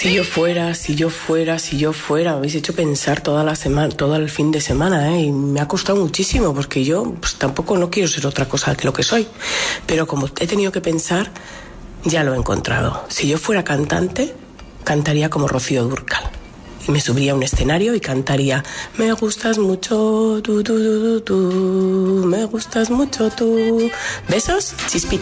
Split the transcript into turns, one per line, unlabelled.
Si yo fuera, me habéis hecho pensar toda la semana, todo el fin de semana, y me ha costado muchísimo porque yo pues, tampoco no quiero ser otra cosa que lo que soy. Pero como he tenido que pensar, ya lo he encontrado. Si yo fuera cantante, cantaría como Rocío Dúrcal. Y me subiría a un escenario y cantaría: me gustas mucho, tú, me gustas mucho tú. Besos, Chispita.